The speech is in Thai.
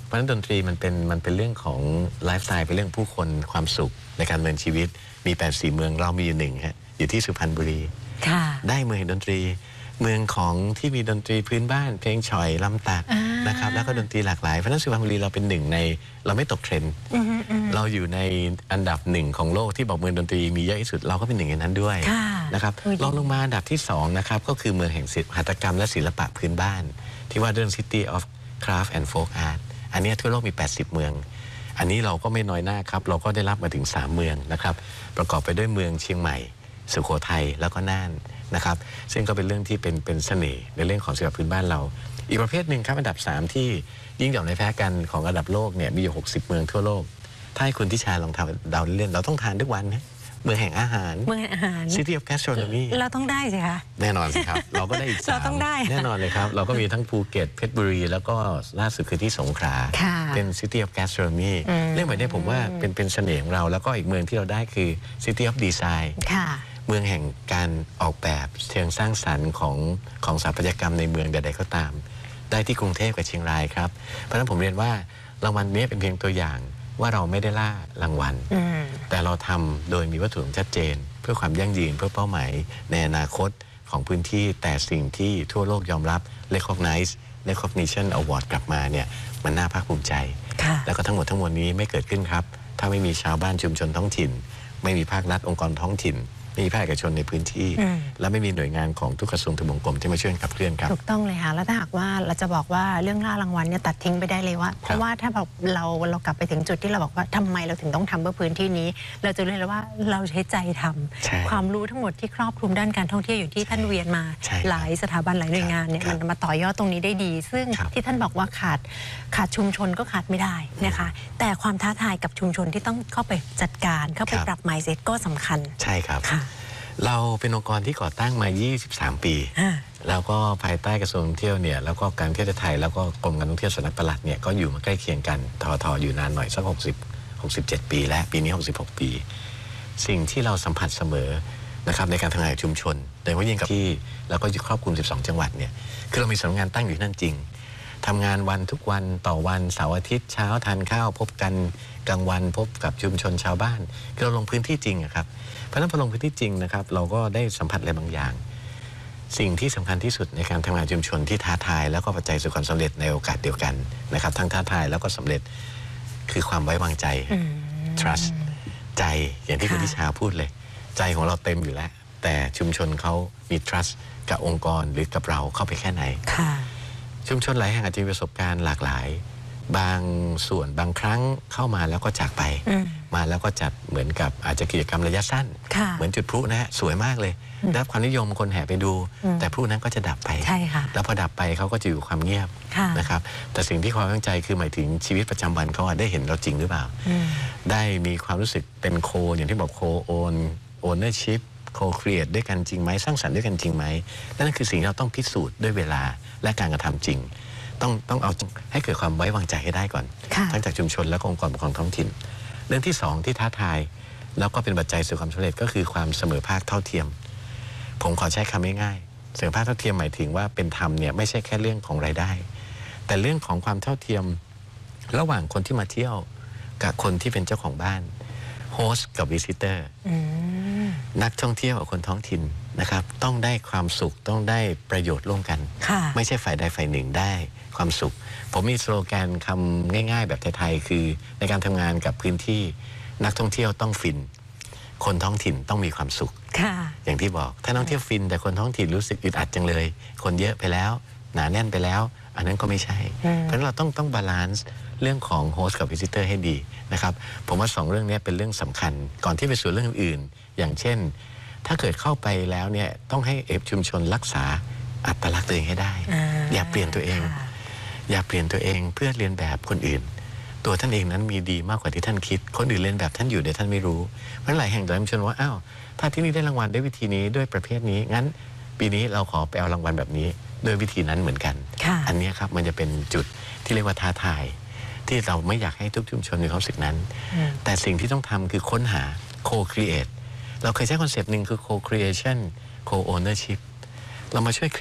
เพราะฉะนั้นดนตรีมันเป็นเรื่องของไลฟ์สไตล์เป็นเรื่องผู้คนความสุขในการดำเนินชีวิตมี84เมืองเรามีอยู่หนึ่งฮะอยู่ที่สุพรรณบุรีได้เมืองดนตรีเมืองของที่มีดนตรีพื้นบ้านเพลงฉ่อยลำตัดนะครับแล้วก็ดนตรีหลากหลายเพราะฉะนั้นสุพรรณบุรีเราเป็นหนึ่งในเราไม่ตกเทรนด์เราอยู่ในอันดับหนึ่งของโลกที่บอกเมืองดนตรีมีเยอะที่สุดเราก็เป็นหนึ่งในนั้นด้วยนะครับรองลงมาอันดับที่2นะครับก็คือเมืองแห่งศิลปหัตถกรรมและศิลปะพื้นบ้านที่ว่าเรื่อง City of Craft and Folk Art อันนี้ทั่วโลกมี80เมืองอันนี้เราก็ไม่น้อยหน้าครับเราก็ได้รับมาถึง3เมืองนะครับประกอบไปด้วยเมืองเชียงใหม่สุโขทัยแล้วก็น่านนะครับซึ่งก็เป็นเรื่องที่เป็นเสน่ห์ในเรื่องของศิลปะพื้นบ้านเราอีกประเภทหนึ่งครับอันดับ3ที่ยิ่งใหญ่ในแพ้กันของระดับโลกเนี่ยมีอยู่60เมืองทั่วโลกถ้าให้คุณทิชาลองทำเดาเล่นเราต้องทานทุกวันนะเมืองแห่งอาหาร City of Gastronomy เราต้องได้สิคะแน่นอนสิครับเราก็ได้อีก3 เราต้องได้แน่นอนเลยครับเราก็มีทั้งภูเก็ตเพชรบุรีแล้วก็ล่าสุดคือที่สงขลาเป็น City of Gastronomy เรื่องแบบนี้ผมว่าเป็นเสน่ห์ของเราแล้วก็อีกเมืองที่เราได้คือ City of Designเมืองแห่งการออกแบบเชิงสร้างสรรค์ของสถาปัตยกรรมในเมืองใดๆก็ตามได้ที่กรุงเทพกับเชียงรายครับเพราะฉะนั้นผมเรียนว่ารางวัลนี้เป็นเพียงตัวอย่างว่าเราไม่ได้ล่ารางวัลแต่เราทำโดยมีวัตถุประสงค์ชัดเจนเพื่อความยั่งยืนเพื่อเป้าหมายในอนาคตของพื้นที่แต่สิ่งที่ทั่วโลกยอมรับ recognition award กลับมาเนี่ยมันน่าภาคภูมิใจแล้วก็ทั้งหมดทั้งมวลนี้ไม่เกิดขึ้นครับถ้าไม่มีชาวบ้านชุมชนท้องถิ่นไม่มีภาครัฐองค์กรท้องถิ่นมีภาคเอกชนในพื้นที่และไม่มีหน่วยงานของทุกกระทรวงทบวงกรมที่มาช่วยขับเคลื่อนครับถูกต้องเลยค่ะแล้วถ้าหากว่าเราจะบอกว่าเรื่องล่ารางวัลเนี่ยตัดทิ้งไปได้เลยว่าเพราะว่าถ้าเรากลับไปถึงจุดที่เราบอกว่าทำไมเราถึงต้องทำเพื่อพื้นที่นี้เราจะรู้เลยว่าเราใช้ใจทำความรู้ทั้งหมดที่ครอบคลุมด้านการท่องเที่ยวอยู่ที่ท่านเวียนมาหลายสถาบันหลายหน่วยงานเนี่ยมันมาต่อยอดตรงนี้ได้ดีซึ่งที่ท่านบอกว่าขาดชุมชนก็ขาดไม่ได้นะคะแต่ความท้าทายกับชุมชนที่ต้องเข้าไปจัดการเข้าไปปรับ mindset ก็สำคัญใช่ครับเราเป็นองค์กรที่ก่อตั้งมา23ปีแล้วก็ภายใต้กระทรวงท่องเที่ยวเนี่ยแล้วก็การท่องเที่ยวไทยแล้วก็กรมการท่องเที่ยวสำนักปลัดเนี่ยก็อยู่มาใกล้เคียงกันทออยู่นานหน่อยสัก67ปีและปีนี้66ปีสิ่งที่เราสัมผัสเสมอนะครับในการทำงานกับชุมชนโดยเฉพาะยิ่งกับที่แล้วก็ครอบคลุม12จังหวัดเนี่ยคือเรามีสำนักงานตั้งอยู่นั่นจริงทำงานวันทุกวันต่อวันเสาร์อาทิตย์เช้าทานข้าวพบกันกลางวันพบกับชุมชนชาวบ้านคือเราลงพื้นที่จริงครับเพราะฉะนั้นพอลงพื้นที่จริงนะครับเราก็ได้สัมผัสอะไรบางอย่างสิ่งที่สำคัญที่สุดในการทำงานชุมชนที่ท้าทายแล้วก็ปัจจัยสู่ความสำเร็จในโอกาสเดียวกันนะครับทั้งท้าทายแล้วก็สำเร็จคือความไว้วางใจ trust ใจอย่างที่คุณทิชาพูดเลยใจของเราเต็มอยู่แล้วแต่ชุมชนเขามี trust กับองค์กรหรือกับเราเข้าไปแค่ไหนชุมชนหลายแห่งอาจจะมีประสบการณ์หลากหลายบางส่วนบางครั้งเข้ามาแล้วก็จากไปมาแล้วก็จัดเหมือนกับอาจจะกิจกรรมระยะสั้นเหมือนจุดพลุนะฮะสวยมากเลยได้รับความนิยมคนแห่ไปดูแต่พลุนั้นก็จะดับไปแล้วพอดับไปเขาก็จะอยู่ความเงียบนะครับแต่สิ่งที่ความตั้งใจคือหมายถึงชีวิตประจำวันเขาได้เห็นเราจริงหรือเปล่าได้มีความรู้สึกเป็นโคอย่างที่บอกโคโอนโอเนอร์ชิพโคครีเอทด้วยกันจริงไหมสร้างสรรค์ด้วยกันจริงไหมนั่นคือสิ่งที่เราต้องพิสูจน์ด้วยเวลาและการกระทำจริงต้องเอาให้เกิดความไว้วางใจให้ได้ก่อนทั้งจากชุมชนและองค์กรปกครองท้องถิ่นเรื่องที่2ที่ท้าทายแล้วก็เป็นปัจจัยสู่ความสำเร็จก็คือความเสมอภาคเท่าเทียมผมขอใช้คำง่ายๆเสมอภาคเท่าเทียมหมายถึงว่าเป็นธรรมเนี่ยไม่ใช่แค่เรื่องของรายได้แต่เรื่องของความเท่าเทียมระหว่างคนที่มาเที่ยวกับคนที่เป็นเจ้าของบ้านโฮสต์กับวิสิเตอร์นักท่องเที่ยวกับคนท้องถิ่นนะครับต้องได้ความสุขต้องได้ประโยชน์ร่วมกันไม่ใช่ฝ่ายใดฝ่ายหนึ่งได้ความสุขผมมีสโลแกนคำง่ายๆแบบไทยๆคือในการทำงานกับพื้นที่นักท่องเที่ยวต้องฟินคนท้องถิ่นต้องมีความสุขอย่างที่บอกถ้านักท่องเที่ยวฟินแต่คนท้องถิ่นรู้สึกอึดอัดจังเลยคนเยอะไปแล้วหนาแน่นไปแล้วอันนั้นก็ไม่ใช่เพราะฉะนั้นเราต้องบาลานซ์เรื่องของโฮสต์กับวิสิเตอร์ให้ดีนะครับผมว่า2เรื่องนี้เป็นเรื่องสำคัญก่อนที่ไปสู่เรื่องอื่นๆอย่างเช่นถ้าเกิดเข้าไปแล้วเนี่ยต้องให้ชุมชนรักษาอัตลักษณ์ตัวเองให้ได้อย่าเปลี่ยนตัวเองอย่าเปลี่ยนตัวเองเพื่อเรียนแบบคนอื่นตัวท่านเองนั้นมีดีมากกว่าที่ท่านคิดคนอื่นเรียนแบบท่านอยู่เดี๋ยวท่านไม่รู้เพราะหลายแห่งโดยชุมชนว่าอ้าวถ้าที่นี่ได้รางวัลด้วยวิธีนี้ด้วยประเภทนี้งั้นปีนี้เราขอไปเอารางวัลแบบนี้ด้วยวิธีนั้นเหมือนกันอันนี้ครับมันจะเป็นจุดที่เรียกว่าท้าทายที่เราไม่อยากให้ทุกชุมชนมีความรู้สึกนั้นแต่สิ่งที่ต้องทำคือค้นหา co-create เราเคยใช้คอนเซปต์หนึ่งคือ co-creation co-ownership เรามาช่วย